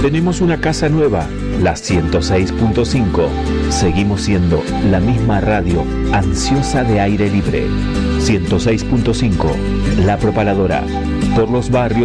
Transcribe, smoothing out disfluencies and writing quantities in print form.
Tenemos una casa nueva, la 106.5. Seguimos siendo la misma radio ansiosa de aire libre. 106.5, La Propaladora, por los barrios